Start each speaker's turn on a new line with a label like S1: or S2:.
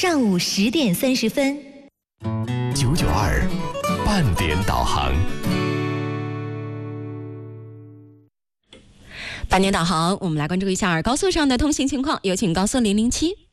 S1: 上午10:30。
S2: 992半点导航。
S3: 半点导航，我们来关注一下高速上的通行情况，有请高速007。